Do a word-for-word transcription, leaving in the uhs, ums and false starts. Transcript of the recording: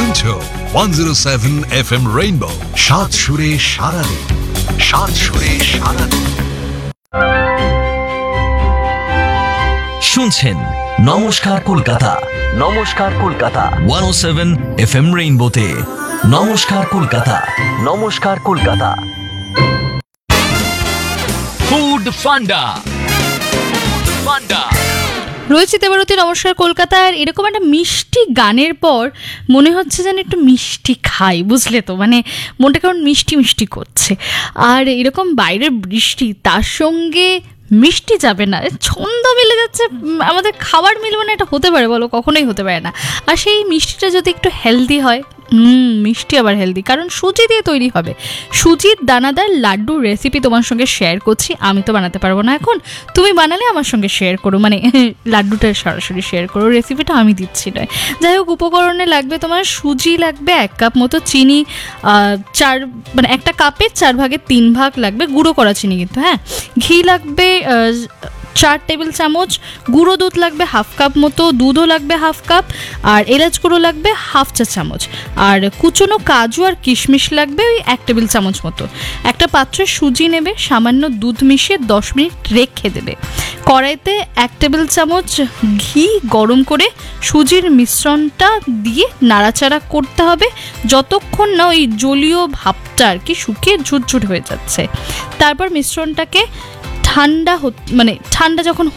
শুনছো one oh seven F M rainbow, সাত সুরে সারা দিন, সাত সুরে সারা দিন। শুনছেন নমস্কার কলকাতা, নমস্কার Kolkata one oh seven F M রেইনবোতে। নমস্কার কলকাতা, নমস্কার কলকাতা। ফুড ফান্ডা, ফান্ডা রয়েছে দেবরতী নমস্কার কলকাতার। এরকম একটা মিষ্টি গানের পর মনে হচ্ছে যেন একটু মিষ্টি খাই, বুঝলে তো, মানে মনটা কেমন মিষ্টি মিষ্টি করছে। আর এরকম বাইরের বৃষ্টি, তার সঙ্গে মিষ্টি যাবে না, ছন্দ মিলে যাচ্ছে, আমাদের খাবার মিলবে না, এটা হতে পারে বলো? কখনোই হতে পারে না। আর সেই মিষ্টিটা যদি একটু হেলদি হয়, হুম মিষ্টি আবার হেলদি, কারণ সুজি দিয়ে তৈরি হবে। সুজির দানাদার লাড্ডুর রেসিপি তোমার সঙ্গে শেয়ার করছি। আমি তো বানাতে পারবো না এখন, তুমি বানালে আমার সঙ্গে শেয়ার করো, মানে লাড্ডুটা সরাসরি শেয়ার করো, রেসিপিটা আমি দিচ্ছি নয়। যাই হোক, উপকরণে লাগবে তোমার সুজি লাগবে এক কাপ মতো, চিনি চার মানে একটা কাপের চার ভাগের তিন ভাগ লাগবে, গুঁড়ো করা চিনি কিন্তু, হ্যাঁ। ঘি লাগবে চার টেবিল চামচ, গুঁড়ো দুধ লাগবে হাফ কাপ মতো, দুধও লাগবে হাফ কাপ, আর এলাচ গুঁড়ো লাগবে হাফ চা চামচ, আর কুচনো কাজু আর কিশমিশ লাগবে ওই এক টেবিল চামচ মতো। একটা পাত্রে সুজি নেবে, সামান্য দুধ মিশিয়ে দশ মিনিট রেখে দেবে। কড়াইতে এক টেবিল চামচ ঘি গরম করে সুজির মিশ্রণটা দিয়ে নাড়াচাড়া করতে হবে যতক্ষণ না ওই জলীয় ভাবটা আর কি শুকিয়ে ঝুরঝুর হয়ে যাচ্ছে। তারপর মিশ্রণটাকে ঠান্ডা মানে ঠান্ডা যখন